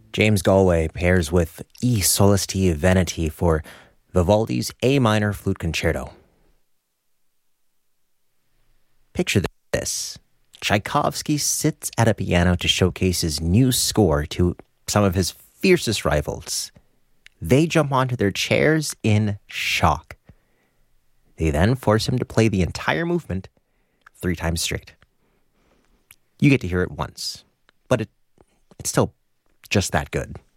James Galway pairs with E Solesti Veneti for Vivaldi's A minor flute concerto. Picture this. Tchaikovsky sits at a piano to showcase his new score to some of his fiercest rivals. They jump onto their chairs in shock. They then force him to play the entire movement 3 times straight. You get to hear it once, but it's still just that good.